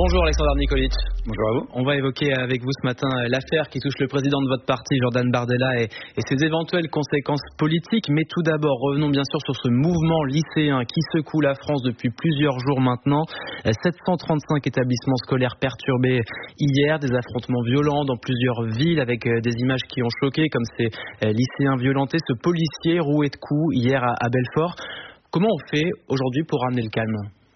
Bonjour Alexandre Nikolic. Bonjour à vous. On va évoquer avec vous ce matin l'affaire qui touche le président de votre parti, Jordan Bardella, et ses éventuelles conséquences politiques. Mais tout d'abord, revenons bien sûr sur ce mouvement lycéen qui secoue la France depuis plusieurs jours maintenant. 735 établissements scolaires perturbés hier, des affrontements violents dans plusieurs villes avec des images qui ont choqué, comme ces lycéens violentés, ce policier roué de coups hier à Belfort. Comment on fait aujourd'hui pour ramener le calme ?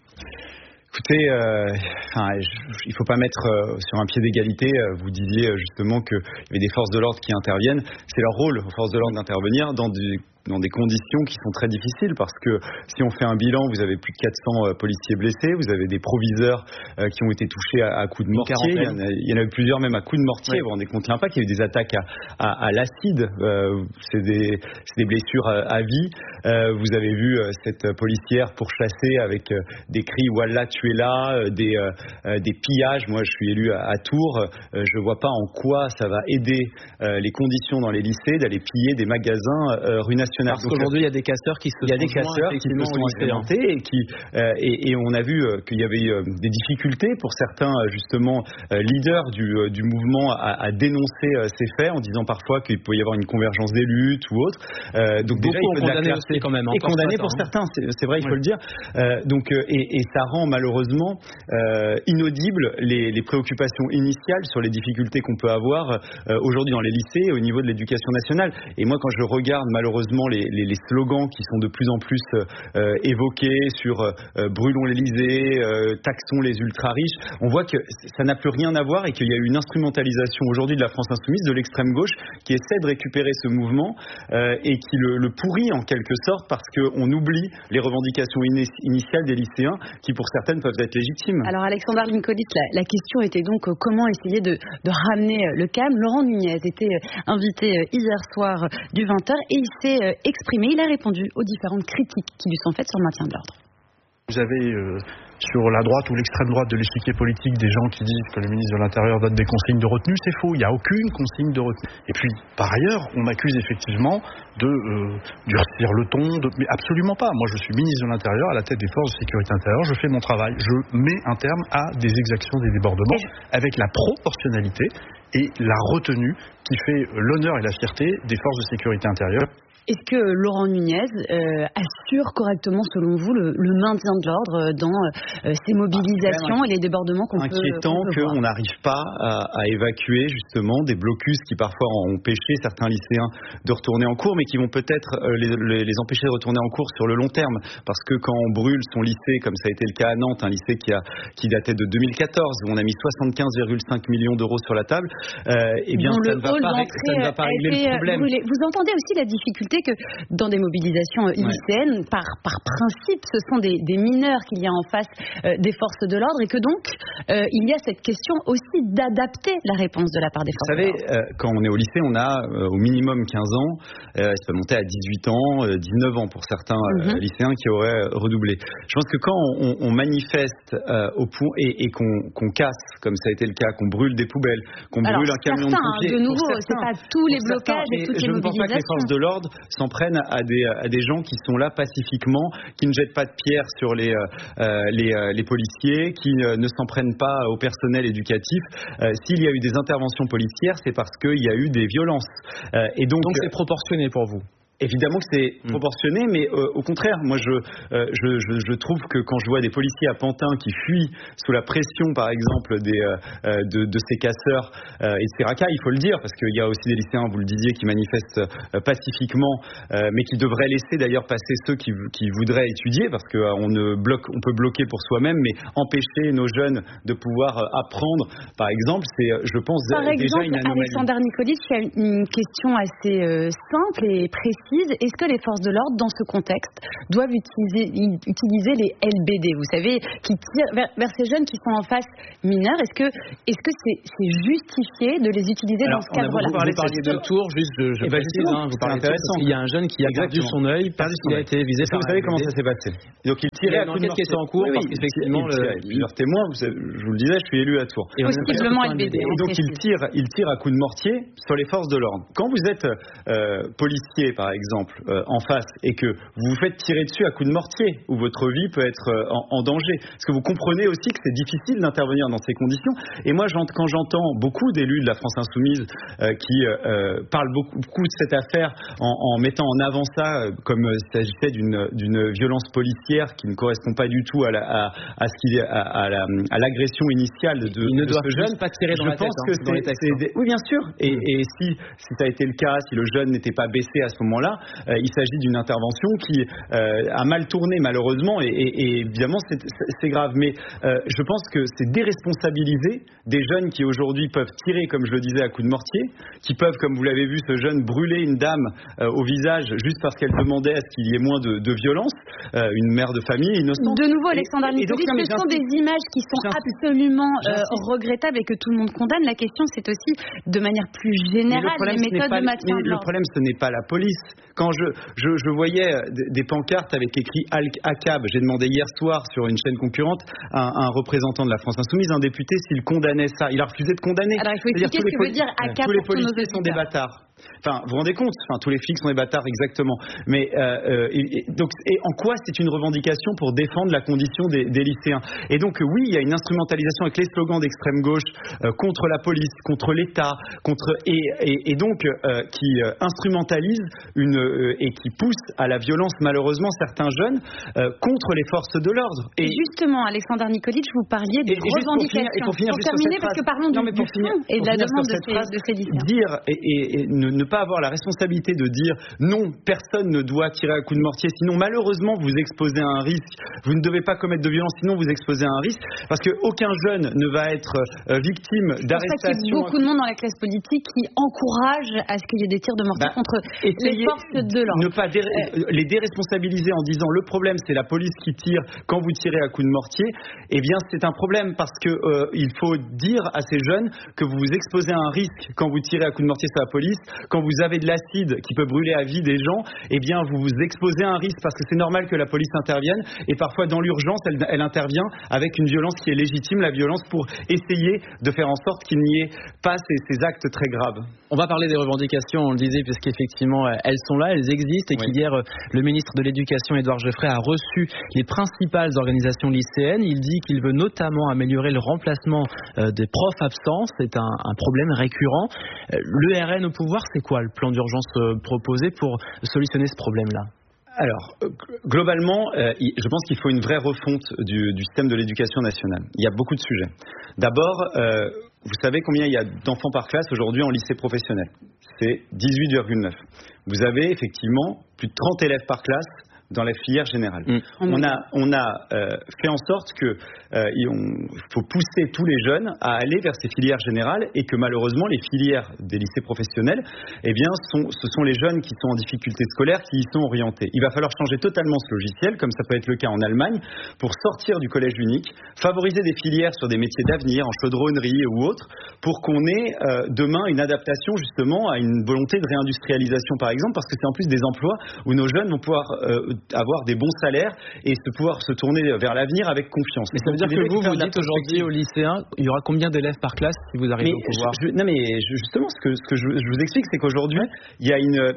Écoutez, il ne faut pas mettre sur un pied d'égalité. Vous disiez justement qu'il y avait des forces de l'ordre qui interviennent. C'est leur rôle aux forces de l'ordre d'intervenir dans des conditions qui sont très difficiles, parce que si on fait un bilan, vous avez plus de 400 policiers blessés, vous avez des proviseurs qui ont été touchés à coups de mortier, il y en a eu plusieurs même à coups de mortier, vous vous rendez compte l'impact, il y a eu des attaques à l'acide, c'est des blessures à vie. Vous avez vu cette policière pourchassée avec des cris « Wallah, tu es là », des pillages. Moi je suis élu à Tours, je vois pas en quoi ça va aider les conditions dans les lycées d'aller piller des magasins rue Nationale. Parce qu'aujourd'hui, il y a des casseurs qui se sont agrémentés et on a vu qu'il y avait des difficultés pour certains justement leaders du mouvement à dénoncer ces faits, en disant parfois qu'il peut y avoir une convergence des luttes ou autre. Donc déjà, il faut condamner aussi quand même. Et condamner pour certains, c'est vrai, il faut le dire. Et ça rend malheureusement inaudibles les préoccupations initiales sur les difficultés qu'on peut avoir aujourd'hui dans les lycées au niveau de l'éducation nationale. Et moi, quand je regarde malheureusement les slogans qui sont de plus en plus évoqués sur brûlons l'Élysée, taxons les ultra riches, on voit que ça n'a plus rien à voir et qu'il y a eu une instrumentalisation aujourd'hui de la France insoumise, de l'extrême gauche, qui essaie de récupérer ce mouvement et qui le pourrit en quelque sorte, parce qu'on oublie les revendications initiales des lycéens qui pour certaines peuvent être légitimes. Alors Alexandre Nikolic, la question était donc comment essayer de ramener le calme. Laurent Nunez était invité hier soir du 20h et il s'est exprimé, il a répondu aux différentes critiques qui lui sont faites sur le maintien de l'ordre. Vous avez sur la droite ou l'extrême droite de l'échiquier politique des gens qui disent que le ministre de l'Intérieur donne des consignes de retenue. C'est faux, il n'y a aucune consigne de retenue. Et puis, par ailleurs, on m'accuse effectivement de durcir le ton, mais absolument pas. Moi, je suis ministre de l'Intérieur, à la tête des forces de sécurité intérieure, je fais mon travail. Je mets un terme à des exactions, des débordements, avec la proportionnalité et la retenue qui fait l'honneur et la fierté des forces de sécurité intérieure. Est-ce que Laurent Nunez assure correctement, selon vous, le maintien de l'ordre dans ces mobilisations et les débordements qu'on peut voir ? Inquiétant qu'on n'arrive pas à évacuer justement des blocus qui parfois ont empêché certains lycéens de retourner en cours, mais qui vont peut-être les empêcher de retourner en cours sur le long terme. Parce que quand on brûle son lycée, comme ça a été le cas à Nantes, un lycée qui datait de 2014, où on a mis 75,5 millions d'euros sur la table, eh bien ça ne va pas régler le problème. Brûlé. Vous entendez aussi la difficulté que dans des mobilisations lycéennes, par principe, ce sont des mineurs qu'il y a en face des forces de l'ordre, et que donc il y a cette question aussi d'adapter la réponse de la part des forces de l'ordre. Vous savez, quand on est au lycée, on a au minimum 15 ans, ça peut monter à 18 ans, 19 ans pour certains lycéens qui auraient redoublé. Je pense que quand on manifeste au point et qu'on casse, comme ça a été le cas, qu'on brûle des poubelles, qu'on brûle un camion de pompiers, de nouveau, c'est pas tous les blocages et toutes les mobilisations. Je ne pense pas que les forces de l'ordre s'en prennent à des gens qui sont là pacifiquement, qui ne jettent pas de pierre sur les policiers, qui ne s'en prennent pas au personnel éducatif. S'il y a eu des interventions policières, c'est parce qu'il y a eu des violences. Et donc c'est proportionné pour vous ? Évidemment que c'est proportionné, mais au contraire, moi je trouve que quand je vois des policiers à Pantin qui fuient sous la pression, par exemple, de ces casseurs et de ces racailles, il faut le dire, parce qu'il y a aussi des lycéens, vous le disiez, qui manifestent pacifiquement, mais qui devraient laisser d'ailleurs passer ceux qui voudraient étudier, parce qu'on peut bloquer pour soi-même, mais empêcher nos jeunes de pouvoir apprendre, par exemple, c'est, je pense, déjà une anomalie. Alexandre Nikolic, il y a une question assez simple et précise. Est-ce que les forces de l'ordre, dans ce contexte, doivent utiliser les LBD, vous savez, qui tirent vers ces jeunes qui sont en face mineurs? Est-ce que c'est justifié de les utiliser dans ce cadre-là? Vous parliez de Tours, juste je précise, vous parlez intéressant. Il y a un jeune qui a perdu son œil parce qu'il a été visé par. Vous savez comment ça s'est passé? Donc il tirait à coup de mortier. Qui est en cours, parce qu'effectivement, plusieurs témoins. Je vous le disais, je suis élu à Tours. Possiblement LBD. Et donc il tire à coup de mortier sur les forces de l'ordre. Quand vous êtes policier, par exemple, en face, et que vous vous faites tirer dessus à coups de mortier, où votre vie peut être en danger. Parce que vous comprenez aussi que c'est difficile d'intervenir dans ces conditions. Et moi, quand j'entends beaucoup d'élus de la France Insoumise qui parlent beaucoup de cette affaire en mettant en avant ça comme s'il s'agissait d'une violence policière qui ne correspond pas du tout à l'agression initiale de ce jeune, pas tirer dans la tête, dans les textes. Oui, bien sûr. Et si ça a été le cas, si le jeune n'était pas baissé à ce moment-là, il s'agit d'une intervention qui a mal tourné malheureusement, et évidemment c'est grave. Mais je pense que c'est déresponsabiliser des jeunes qui aujourd'hui peuvent tirer, comme je le disais, à coups de mortier, qui peuvent, comme vous l'avez vu, ce jeune brûler une dame au visage juste parce qu'elle demandait à ce qu'il y ait moins de violence, une mère de famille innocente. De nouveau, Alexandre Arnikovic, ce sont des images qui sont absolument regrettables et que tout le monde condamne. La question, c'est aussi, de manière plus générale, les méthodes de maintien de l'ordre. Le problème, ce n'est pas la police. Quand je voyais des pancartes avec écrit ACAB, j'ai demandé hier soir sur une chaîne concurrente à un représentant de la France Insoumise, un député, s'il condamnait ça. Il a refusé de condamner. Alors, il faut expliquer ce que veut dire ACAB. Tous les policiers sont des bâtards. Enfin, vous vous rendez compte, tous les flics sont des bâtards, exactement. Mais donc, en quoi c'est une revendication pour défendre la condition des lycéens? Et donc, oui, il y a une instrumentalisation avec les slogans d'extrême gauche contre la police, contre l'État, et donc qui instrumentalise et qui pousse à la violence, malheureusement, certains jeunes contre les forces de l'ordre. Et justement, Alexandre Arnikovic, vous parliez de revendications. Pour terminer, parce que parlons du fond et de la demande de ces lycéens. Dire et ne pas avoir la responsabilité de dire non, personne ne doit tirer à coups de mortier, sinon malheureusement vous exposez à un risque, vous ne devez pas commettre de violence, sinon vous exposez à un risque, parce qu'aucun jeune ne va être victime d'arrestation. Il y a beaucoup de monde dans la classe politique qui encourage à ce qu'il y ait des tirs de mortier contre les forces de l'ordre. Ne pas les déresponsabiliser en disant le problème c'est la police qui tire quand vous tirez à coups de mortier, eh bien c'est un problème, parce que il faut dire à ces jeunes que vous vous exposez à un risque quand vous tirez à coups de mortier sur la police. Quand vous avez de l'acide qui peut brûler à vie des gens, eh bien vous vous exposez à un risque, parce que c'est normal que la police intervienne, et parfois dans l'urgence elle intervient avec une violence qui est légitime, la violence pour essayer de faire en sorte qu'il n'y ait pas ces actes très graves. On va parler des revendications, on le disait, puisqu'effectivement elles sont là, elles existent, et qu'hier le ministre de l'Éducation, Édouard Geoffrey, a reçu les principales organisations lycéennes. Il dit qu'il veut notamment améliorer le remplacement des profs absents, c'est un problème récurrent. Le RN au pouvoir, c'est quoi le plan d'urgence proposé pour solutionner ce problème-là? Alors, globalement, je pense qu'il faut une vraie refonte du système de l'éducation nationale. Il y a beaucoup de sujets. D'abord, vous savez combien il y a d'enfants par classe aujourd'hui en lycée professionnel? C'est 18,9. Vous avez effectivement plus de 30 élèves par classe dans la filière générale. On a fait en sorte que faut pousser tous les jeunes à aller vers ces filières générales, et que malheureusement les filières des lycées professionnels, eh bien, ce sont les jeunes qui sont en difficulté scolaire qui y sont orientés. Il va falloir changer totalement ce logiciel, comme ça peut être le cas en Allemagne, pour sortir du collège unique, favoriser des filières sur des métiers d'avenir, en chaudronnerie ou autre, pour qu'on ait demain une adaptation justement à une volonté de réindustrialisation, par exemple, parce que c'est en plus des emplois où nos jeunes vont pouvoir avoir des bons salaires et pouvoir se tourner vers l'avenir avec confiance. Mais ça veut dire que vous dites aujourd'hui aux lycéens, il y aura combien d'élèves par classe si vous arrivez au pouvoir? Justement, ce que je vous explique, c'est qu'aujourd'hui, il y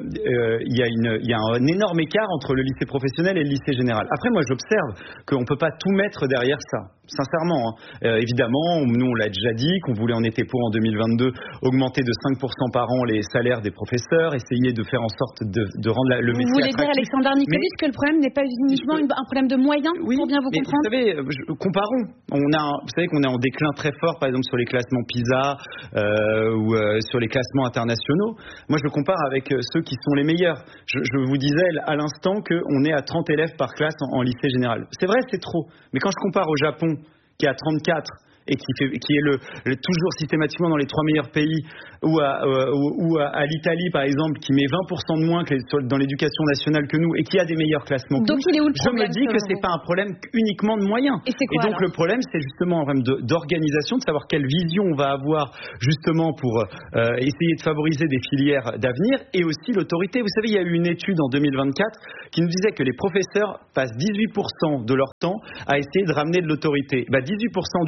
a un énorme écart entre le lycée professionnel et le lycée général. Après, moi, j'observe qu'on ne peut pas tout mettre derrière ça. Sincèrement, évidemment, nous on l'a déjà dit, qu'on voulait en été pour en 2022 augmenter de 5% par an les salaires des professeurs, essayer de faire en sorte de rendre le métier attractif. Vous voulez dire, Alexandre Arnikovic, que le problème n'est pas uniquement un problème de moyens, pour bien vous comprendre? Vous savez, comparons. Vous savez qu'on est en déclin très fort, par exemple sur les classements PISA ou sur les classements internationaux. Moi, je compare avec ceux qui sont les meilleurs. Je vous disais à l'instant qu'on est à 30 élèves par classe en lycée général. C'est vrai, c'est trop. Mais quand je compare au Japon, qui est à 34, et qui est toujours systématiquement dans les 3 meilleurs pays, ou à l'Italie par exemple, qui met 20% de moins dans l'éducation nationale que nous, et qui a des meilleurs classements que nous, je me dis que c'est pas un problème uniquement de moyens. Et donc le problème, c'est justement un problème d'organisation, de savoir quelle vision on va avoir justement pour essayer de favoriser des filières d'avenir, et aussi l'autorité. Vous savez, il y a eu une étude en 2024 qui nous disait que les professeurs passent 18% de leur temps à essayer de ramener de l'autorité. 18% du temps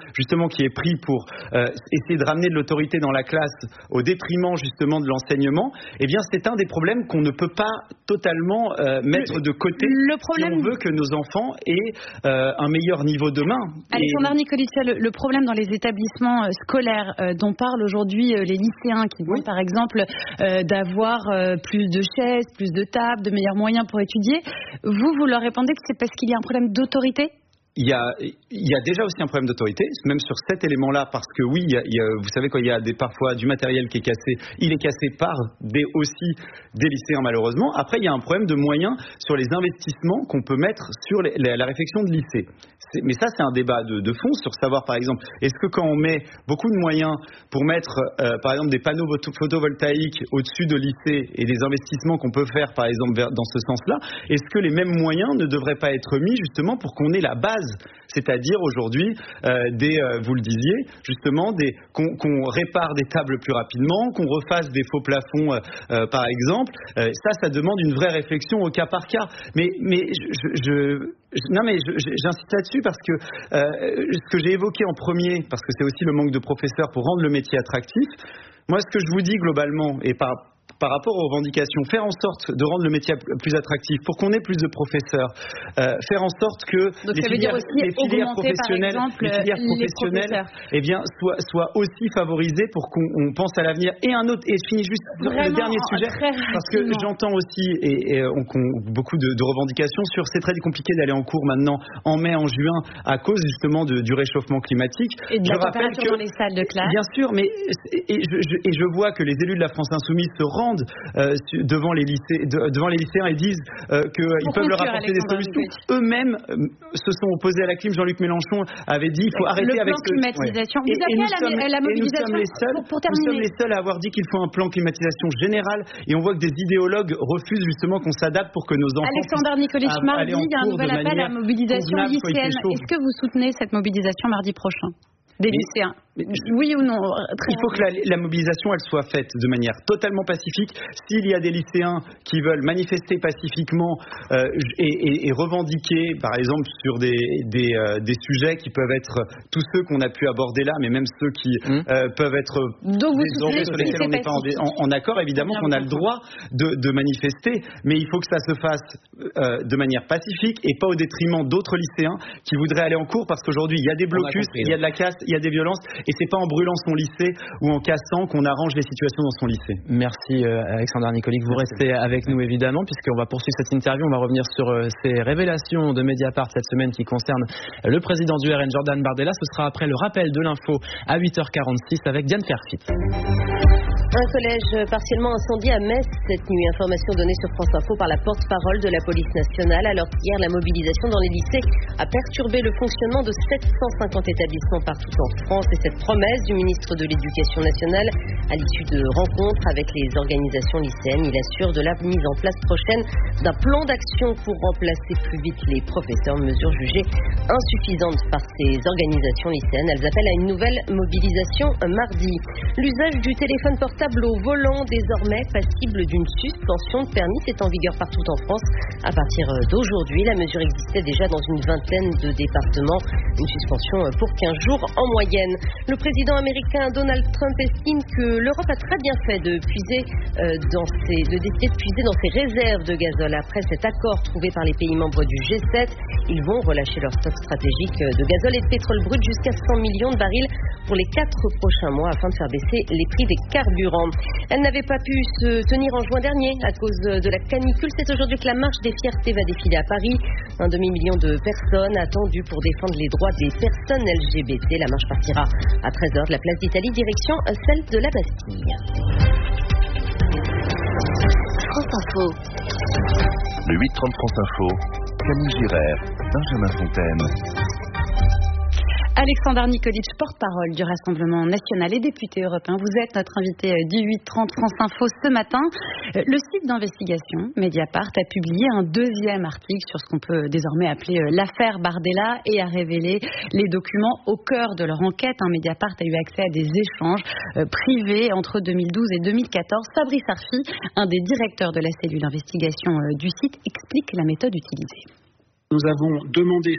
justement qui est pris pour essayer de ramener de l'autorité dans la classe au détriment justement de l'enseignement, eh bien c'est un des problèmes qu'on ne peut pas totalement mettre de côté si on veut que nos enfants aient un meilleur niveau demain. Alexandre Nikolic, le problème dans les établissements scolaires dont parlent aujourd'hui les lycéens qui demandent par exemple d'avoir plus de chaises, plus de tables, de meilleurs moyens pour étudier, vous leur répondez que c'est parce qu'il y a un problème d'autorité ? Il y a déjà aussi un problème d'autorité, même sur cet élément-là, parce que oui, vous savez, quand il y a parfois du matériel qui est cassé, il est cassé par aussi des lycéens malheureusement. Après, il y a un problème de moyens sur les investissements qu'on peut mettre sur la réfection de lycée. Mais ça, c'est un débat de fond sur savoir, par exemple, est-ce que quand on met beaucoup de moyens pour mettre, par exemple, des panneaux photovoltaïques au-dessus de lycées et des investissements qu'on peut faire, par exemple, dans ce sens-là, est-ce que les mêmes moyens ne devraient pas être mis justement pour qu'on ait la base, c'est-à-dire aujourd'hui vous le disiez, justement, qu'on répare des tables plus rapidement, qu'on refasse des faux plafonds, par exemple. Ça demande une vraie réflexion au cas par cas. Mais j'insiste là-dessus parce que ce que j'ai évoqué en premier, parce que c'est aussi le manque de professeurs pour rendre le métier attractif. Moi, ce que je vous dis globalement, et par rapport aux revendications, faire en sorte de rendre le métier plus attractif pour qu'on ait plus de professeurs, faire en sorte que les filières professionnelles eh bien, soient aussi favorisées pour qu'on pense à l'avenir. Et je finis juste le dernier sujet, parce que j'entends aussi beaucoup de revendications sur c'est très compliqué d'aller en cours maintenant en mai, en juin, à cause justement du réchauffement climatique. Et de la température dans les salles de classe. Bien sûr, mais je vois que les élus de la France Insoumise se rendent devant les lycéens et disent qu'ils peuvent leur apporter des solutions. Eux-mêmes se sont opposés à la clim. Jean-Luc Mélenchon avait dit il faut arrêter avec climatisation. Vous appelez à la mobilisation. Nous sommes les seuls à avoir dit qu'il faut un plan climatisation général, et on voit que des idéologues refusent justement qu'on s'adapte pour que nos enfants Alexandre Nikolic, mardi, il y a un nouvel appel à la mobilisation lycéenne. Est-ce que vous soutenez cette mobilisation mardi prochain des lycéens? Oui ou non? Il faut que la mobilisation elle soit faite de manière totalement pacifique. S'il y a des lycéens qui veulent manifester pacifiquement et revendiquer, par exemple, sur des sujets qui peuvent être tous ceux qu'on a pu aborder là, mais même ceux qui peuvent être des enjeux sur lesquels on n'est pas en accord, évidemment qu'on a le droit de manifester, mais il faut que ça se fasse de manière pacifique et pas au détriment d'autres lycéens qui voudraient aller en cours, parce qu'aujourd'hui il y a des blocus, il y a de la casse, il y a des violences, et c'est pas en brûlant son lycée ou en cassant qu'on arrange les situations dans son lycée. Merci Alexandre Nikolic, vous restez avec nous évidemment, puisqu'on va poursuivre cette interview. On va revenir sur ces révélations de Mediapart cette semaine qui concernent le président du RN, Jordan Bardella. Ce sera après le rappel de l'info à 8h46 avec Diane Ferfit. Un collège partiellement incendié à Metz cette nuit. Information donnée sur France Info par la porte-parole de la police nationale, alors qu'hier la mobilisation dans les lycées a perturbé le fonctionnement de 750 établissements partout en France. Et cette promesse du ministre de l'Éducation nationale à l'issue de rencontres avec les organisations lycéennes, il assure de la mise en place prochaine d'un plan d'action pour remplacer plus vite les professeurs, mesure jugée insuffisante par ces organisations lycéennes. Elles appellent à une nouvelle mobilisation mardi. L'usage du téléphone portable au volant, désormais passible d'une suspension de permis, c'est en vigueur partout en France. À partir d'aujourd'hui, la mesure existait déjà dans une vingtaine de départements. Une suspension pour 15 jours en moyenne. Le président américain Donald Trump estime que l'Europe a très bien fait de décider de puiser dans ses réserves de gazole. Après cet accord trouvé par les pays membres du G7, ils vont relâcher leur stock stratégique de gazole et de pétrole brut jusqu'à 100 millions de barils pour les 4 prochains mois afin de faire baisser les prix des carburants. Elle n'avait pas pu se tenir en juin dernier à cause de la canicule. C'est aujourd'hui que la marche des fiertés va défiler à Paris. 1 demi-million de personnes attendues pour défendre les droits des personnes LGBT. La marche partira à 13h de la place d'Italie, direction celle de la Bastille. France Info. Le 8h30 France Info. Camille Girard, Benjamin Fontaine. Alexandre Nikolic, porte-parole du Rassemblement national et député européen. Vous êtes notre invité du 8h30 France Info ce matin. Le site d'investigation Mediapart a publié un deuxième article sur ce qu'on peut désormais appeler l'affaire Bardella et a révélé les documents au cœur de leur enquête. Mediapart a eu accès à des échanges privés entre 2012 et 2014. Fabrice Arfi, un des directeurs de la cellule d'investigation du site, explique la méthode utilisée. Nous avons demandé